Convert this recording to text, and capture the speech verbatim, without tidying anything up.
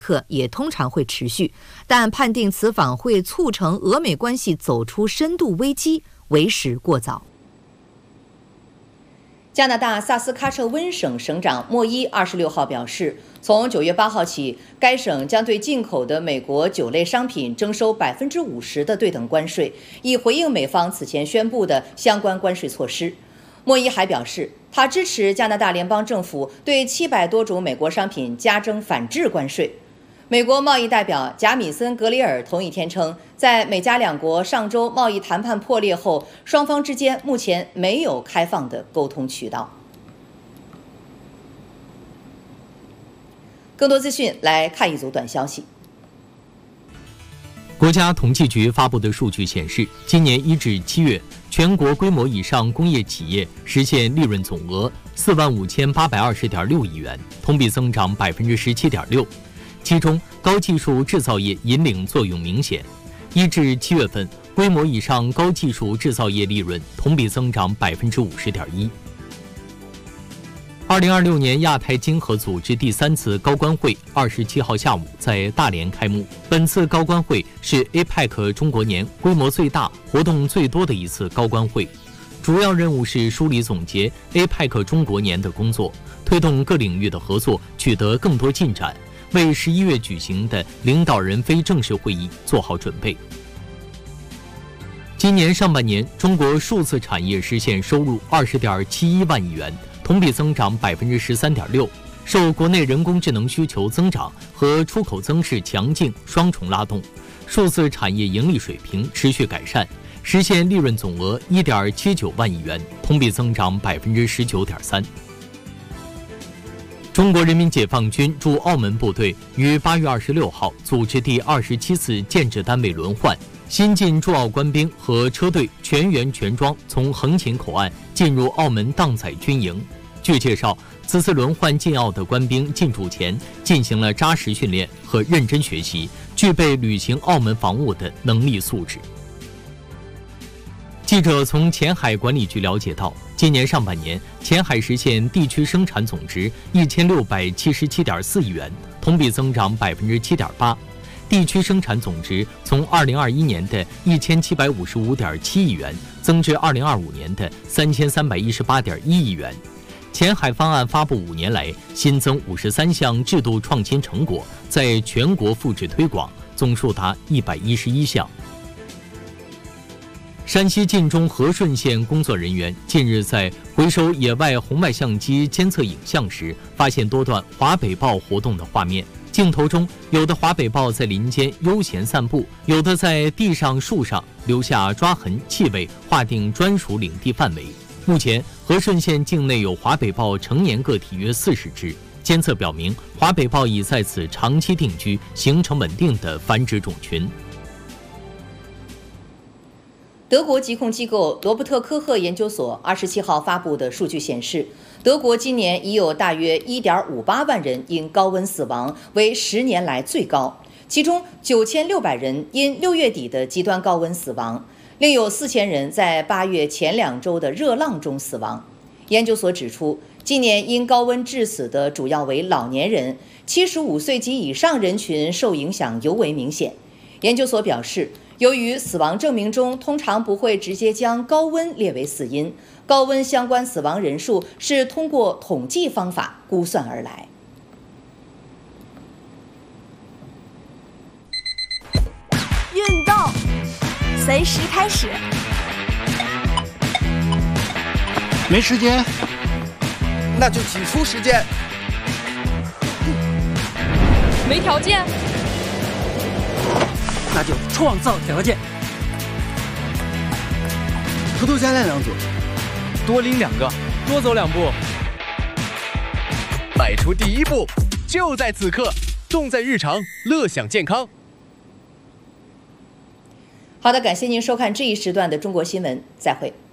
刻也通常会持续，但判定此访会促成俄美关系走出深度危机，为时过早。加拿大萨斯喀彻温省省长莫伊二十六号表示，从九月八号起，该省将对进口的美国酒类商品征收百分之五十的对等关税，以回应美方此前宣布的相关关税措施。莫伊还表示，他支持加拿大联邦政府对七百多种美国商品加征反制关税。美国贸易代表贾米森·格里尔同一天称，在美加两国上周贸易谈判破裂后，双方之间目前没有开放的沟通渠道。更多资讯来看一组短消息。 国家统计局发布的数据显示，今年一至七月，全国规模以上工业企业实现利润总额四万五千八百二十点六亿元，同比增长百分之十七点六。其中，高技术制造业引领作用明显。一至七月份，规模以上高技术制造业利润同比增长百分之五十点一。二零二六年亚太经合组织第三次高官会二十七号下午在大连开幕。本次高官会是 A P E C 中国年规模最大、活动最多的一次高官会，主要任务是梳理总结 A P E C 中国年的工作，推动各领域的合作取得更多进展，为十一月举行的领导人非正式会议做好准备。今年上半年，中国数字产业实现收入二十点七一万亿元，同比增长百分之十三点六。受国内人工智能需求增长和出口增势强劲双重拉动，数字产业盈利水平持续改善，实现利润总额一点七九万亿元，同比增长百分之十九点三。中国人民解放军驻澳门部队于八月二十六号组织第二十七次建制单位轮换，新进驻澳官兵和车队全员全装从横琴口岸进入澳门荡仔军营。据介绍，此次轮换进澳的官兵进驻前进行了扎实训练和认真学习，具备履行澳门防务的能力素质。记者从前海管理局了解到，今年上半年，前海实现地区生产总值一千六百七十七点四亿元，同比增长百分之七点八。地区生产总值从二零二一年的一千七百五十五点七亿元增至二零二五年的三千三百一十八点一亿元。前海方案发布五年来，新增五十三项制度创新成果，在全国复制推广，总数达一百一十一项。山西晋中和顺县工作人员近日在回收野外红外相机监测影像时，发现多段华北豹活动的画面。镜头中，有的华北豹在林间悠闲散步，有的在地上、树上留下抓痕、气味，划定专属领地范围。目前，和顺县境内有华北豹成年个体约四十只，监测表明，华北豹已在此长期定居，形成稳定的繁殖种群。 德国疾控机构罗伯特科赫研究所二十七号发布的数据显示，德国今年已有大约一点五八万人因高温死亡，为十年来最高。其中九千六百人因六月底的极端高温死亡，另有四千人在八月前两周的热浪中死亡。研究所指出，今年因高温致死的主要为老年人，七十五岁及以上人群受影响尤为明显。研究所表示，由于死亡证明中通常不会直接将高温列为死因，高温相关死亡人数是通过统计方法估算而来。 运动随时开始。 没时间， 那就挤出时间。 没条件， 那就创造条件。 偷偷加练两组， 多拎两个，多走两步。 迈出第一步，就在此刻，重在日常，乐享健康。 好的，感谢您收看这一时段的中国新闻，再会。